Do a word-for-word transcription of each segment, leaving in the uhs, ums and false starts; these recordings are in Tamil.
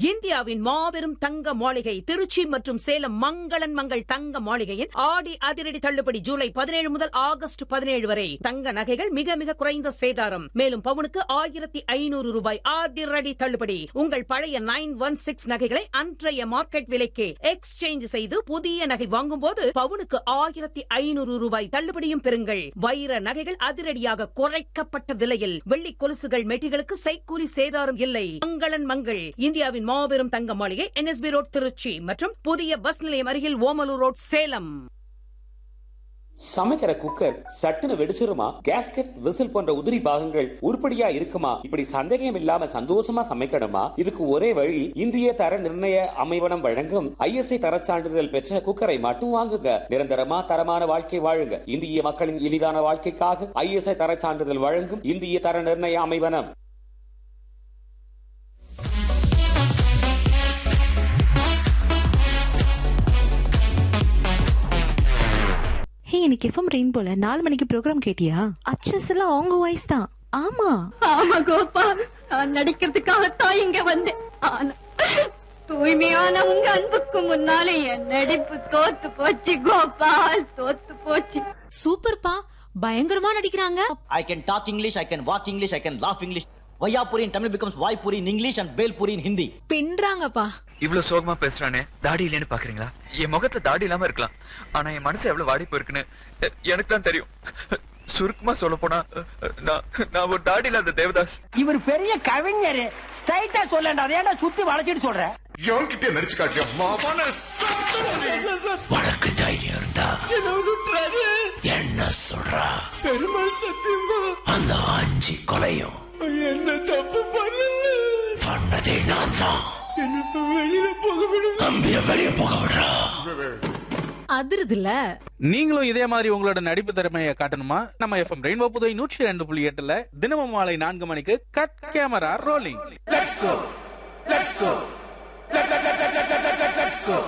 இந்தியாவின் மாபெரும் தங்க மாளிகை திருச்சி மற்றும் சேலம் மங்களன் மங்கள் தங்க மாளிகையின் ஆடி அதிரடி தள்ளுபடி ஜூலை பதினேழு முதல் ஆகஸ்ட் பதினேழு வரை. தங்க நகைகள் மிக மிக குறைந்த சேதாரம். மேலும் பவுனுக்கு ஆயிரத்தி ஐநூறு ரூபாய் அதிரடி தள்ளுபடி. உங்கள் பழைய நைன் ஒன் சிக்ஸ் நகைகளை அன்றைய மார்க்கெட் விலைக்கு எக்ஸ்சேஞ்ச் செய்து புதிய நகை வாங்கும் போது பவுனுக்கு ஆயிரத்தி ஐநூறு ரூபாய் தள்ளுபடியும் பெறுங்கள். வைர நகைகள் அதிரடியாக குறைக்கப்பட்ட விலையில். வெள்ளி கொலுசுகள் மெட்டிகளுக்கு செய்கூலி சேதாரம் இல்லை. மங்களன் மங்கள் இந்தியாவின் மாபெரும் தங்க மாளிகை என்எஸ்பி ரோட் திருச்சி மற்றும் புதிய பஸ் நிலையம் அருகில் ஓமலூர் ரோட் சேலம். சமைக்கிற குக்கர் சட்டுன்னு வெடிச்சிருமா? கேஸ்கெட், விசில் போன்ற உதிரி பாகங்கள் உருப்படியா இருக்குமா? இப்படி சந்தேகம் இல்லாம சந்தோஷமா சமைக்கணுமா? இதுக்கு ஒரே வழி, இந்திய தர நிர்ணய அமைவனம் வழங்கும் ஐஎஸ்ஐ தர சான்றிதழ் பெற்ற குக்கரை மட்டும் வாங்குங்க. நிரந்தரமா தரமான வாழ்க்கை வாழுங்க. இந்திய மக்களின் இனிதான வாழ்க்கைக்காக ஐஎஸ்ஐ தர சான்றிதழ் வழங்கும் இந்திய தர நிர்ணய அமைவனம். ஹே, எனக்கு எஃப்எம் ரெயின் போல நாலு மணிக்கு ப்ரோக்ராம் கேட்டியா? அச்சஸ் எல்லாம் அவங்க வாய்ஸ் தான். ஆமா ஆமா கோபா, நான் நடிக்கிறதுக்காகத்தான் இங்க வந்தேன். ஆனா தூய்மையான உங்க அன்புக்கு முன்னாலே என் நடிப்பு தோத்து போச்சு கோபால், தோத்து போச்சு. சூப்பர்ப்பா, பயங்கரமா நடிக்கிறாங்க. I can talk English, I can walk English, I can laugh English. Vayapuri in Tamil becomes Vaipuri in English and Belpuri in Hindi. பின்றாங்கப்பா. இவ்வளவு சோகமா பேசுறானே, தாடி இல்லைன்னு பாக்குறீங்களா? என் முகத்துல தாடி இல்லாம இருக்கலாம், ஆனா என் மனசு எவ்வளவு வாடி போயிருக்குன்னு எனக்கு தான் தெரியும். சுருக்கமா சொல்ல போனா நான் ஒரு தாடி இல்லாத தேவதாஸ். இவர் பெரிய கவிஞர், ஸ்ட்ரைட்டா சொல்லண்டா, ஏன்டா சுத்தி வளைச்சிட்டு சொல்ற? என்கிட்ட நடிச்சு காட்டியா மாவான உனக்கு தைரியம் இருந்தா என்ன சொல்றாரு? என்ன சொல்றா? பெருமாள் சத்தியமா அந்த அஞ்சு கொலையும் என்ன தப்பு பண்ணல, பண்ணதே நான் தான். என்ன வெளியில போக விடு, அம்பிய வெளிய போக விடுறா. அதிருதுல. நீங்களும் இதே மாதிரி உங்களோட நடிப்பு திறமையை காட்டணுமா? நம்ம எஃப்எம் ரெயின்போ புதுவை நூற்றி ரெண்டு புள்ளி எட்டுல தினமும் மாலை நான்கு மணிக்கு cut camera rolling. Let's go, let's go, let's go.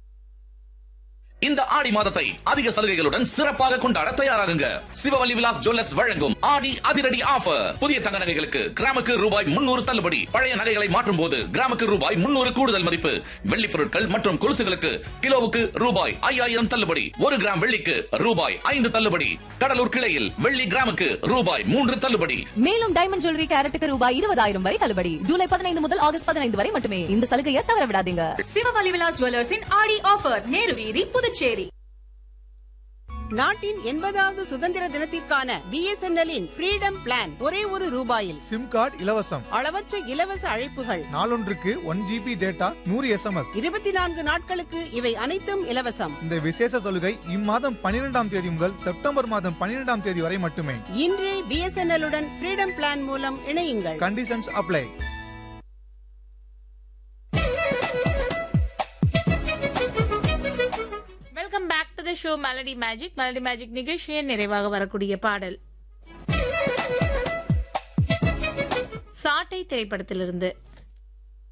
இந்த ஆடி மாதத்தை அதிக சலுகைகளுடன் சிறப்பாக கொண்டாட தயாராகுங்க. சிவவல்லி விலாஸ் ஜுவல்லர்ஸ் வழங்கும் ஆடி அதிரடி ஆஃபர். புதிய தங்க நகைகளுக்கு கிராமுக்கு ரூபாய் முன்னூறு தள்ளுபடி. பழைய நகைகளை மாற்றும் போது கிராமுக்கு ரூபாய் முன்னூறு கூடுதல் மதிப்பு. வெள்ளி பொருட்கள் மற்றும் கொலுசுகளுக்கு கிலோவுக்கு ரூபாய் ஐயாயிரம் தள்ளுபடி. ஒரு கிராம் வெள்ளிக்கு ரூபாய் ஐந்து தள்ளுபடி. கடலூர் கிளையில் வெள்ளி கிராமுக்கு ரூபாய் மூன்று தள்ளுபடி. மேலும் டைமண்ட் ஜுவல்லரி கேரட்டுக்கு ரூபாய் இருபதாயிரம் வரை தள்ளுபடி. ஜூலை பதினைந்து முதல் ஆகஸ்ட் பதினைந்து வரை மட்டுமே. இந்த சலுகையை தவற விடாதீங்க. சிவவல்லி விலாஸ் ஜுவல்லர்ஸின் ஆடி ஆஃபர், நேரு வீதி, புதுச்சேரி. நாட்டின் எண்பதாவது சுதந்திர தினத்திற்கான பிஎஸ்என்எல்லின் ஃப்ரீடம் பிளான் ஒரே ஒரு ரூபாயில். சிம் கார்டு இலவசம். அளவற்ற இலவச அழைப்புகள். நாளொன்றுக்கு ஒன் ஜிபி டேட்டா, நூறு எஸ்எம்எஸ். இருபத்தி நான்கு நாட்களுக்கு இவை அனைத்தும் இலவசம். இந்த விசேஷ சலுகை இம்மாதம் பன்னிரெண்டாம் தேதி முதல் செப்டம்பர் மாதம் பன்னிரெண்டாம் தேதி வரை மட்டுமே. இன்று பிஎஸ்என்எல் உடன் ஃப்ரீடம் பிளான் மூலம் இணையுங்கள். Conditions apply. Welcome back to the show melody magic. Melody magic நிகழ்ச்சியின் நிறைவாக வரக்கூடிய பாடல் சாட்டை திரைப்படத்திலிருந்து